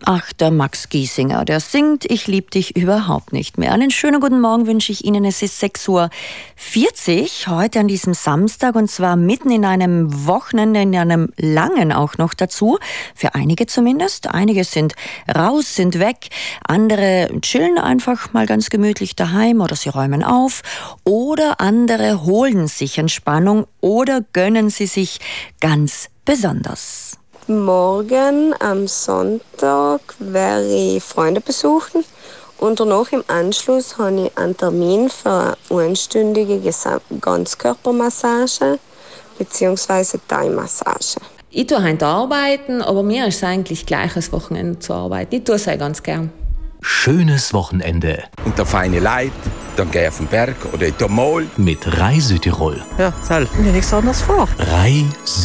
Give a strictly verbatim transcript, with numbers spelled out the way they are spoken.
Ach, der Max Giesinger, der singt Ich lieb dich überhaupt nicht mehr. Einen schönen guten Morgen wünsche ich Ihnen. Es ist sechs Uhr vierzig heute an diesem Samstag und zwar mitten in einem Wochenende, in einem langen auch noch dazu. Für einige zumindest. Einige sind raus, sind weg. Andere chillen einfach mal ganz gemütlich daheim oder sie räumen auf. Oder andere holen sich Entspannung oder gönnen sie sich ganz besonders. Morgen am Sonntag werde ich Freunde besuchen und danach im Anschluss habe ich einen Termin für eine einstündige Ganzkörpermassage bzw. Thai-Massage. Ich tue heute arbeiten, aber mir ist es eigentlich gleich als Wochenende zu arbeiten. Ich tue es auch ganz gern. Schönes Wochenende. Und der feine Leid, dann gehe ich auf den Berg oder in den Mall. Mit Rai Südtirol. Ja, soll mir nichts anderes vor. Rai